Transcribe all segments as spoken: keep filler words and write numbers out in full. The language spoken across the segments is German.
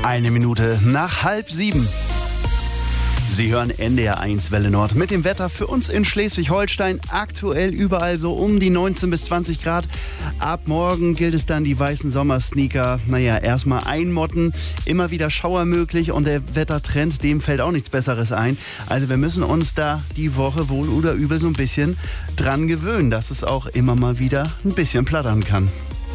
Eine Minute nach halb sieben. Sie hören N D R eins Welle Nord mit dem Wetter für uns in Schleswig-Holstein. Aktuell überall so um die neunzehn bis zwanzig Grad. Ab morgen gilt es dann die weißen Sommersneaker. Naja, erstmal einmotten, immer wieder Schauer möglich und der Wettertrend, dem fällt auch nichts Besseres ein. Also wir müssen uns da die Woche wohl oder übel so ein bisschen dran gewöhnen, dass es auch immer mal wieder ein bisschen plattern kann.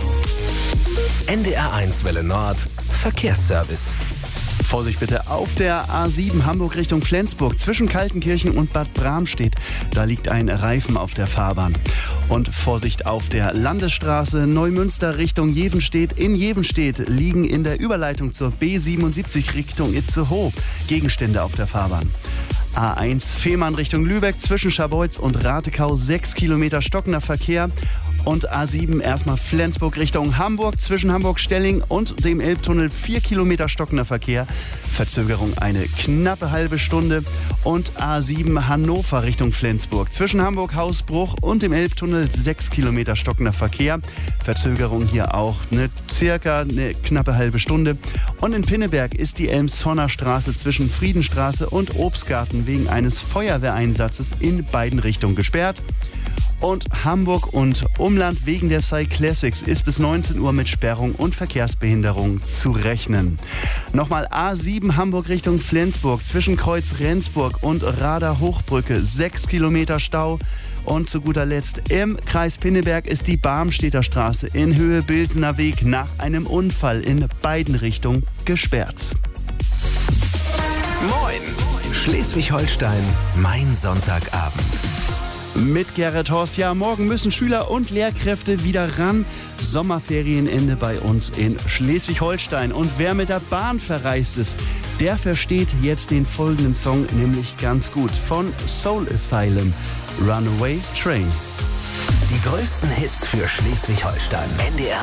N D R eins Welle Nord Verkehrsservice. Vorsicht bitte auf der A sieben Hamburg Richtung Flensburg zwischen Kaltenkirchen und Bad Bramstedt. Da liegt ein Reifen auf der Fahrbahn. Und Vorsicht auf der Landesstraße Neumünster Richtung Jevenstedt. In Jevenstedt liegen in der Überleitung zur B siebenundsiebzig Richtung Itzehoe Gegenstände auf der Fahrbahn. A eins Fehmarn Richtung Lübeck zwischen Scharbeutz und Ratekau sechs Kilometer stockender Verkehr. Und A sieben erstmal Flensburg Richtung Hamburg zwischen Hamburg-Stelling und dem Elbtunnel vier Kilometer stockender Verkehr. Verzögerung eine knappe halbe Stunde. Und A sieben Hannover Richtung Flensburg zwischen Hamburg-Hausbruch und dem Elbtunnel sechs Kilometer stockender Verkehr. Verzögerung hier auch eine circa eine knappe halbe Stunde. Und in Pinneberg ist die Elmshorner Straße zwischen Friedenstraße und Obstgarten wegen eines Feuerwehreinsatzes in beiden Richtungen gesperrt. Und Hamburg und Umland wegen der Cyclassics ist bis neunzehn Uhr mit Sperrung und Verkehrsbehinderung zu rechnen. Nochmal A sieben Hamburg Richtung Flensburg zwischen Kreuz Rendsburg und Rader Hochbrücke sechs Kilometer Stau. Und zu guter Letzt im Kreis Pinneberg ist die Barmstedter Straße in Höhe Bilsener Weg nach einem Unfall in beiden Richtungen gesperrt. Moin! Schleswig-Holstein, mein Sonntagabend. Mit Gerrit Horst. Ja, morgen müssen Schüler und Lehrkräfte wieder ran. Sommerferienende bei uns in Schleswig-Holstein. Und wer mit der Bahn verreist ist, der versteht jetzt den folgenden Song nämlich ganz gut. Von Soul Asylum, Runaway Train. Die größten Hits für Schleswig-Holstein. N D R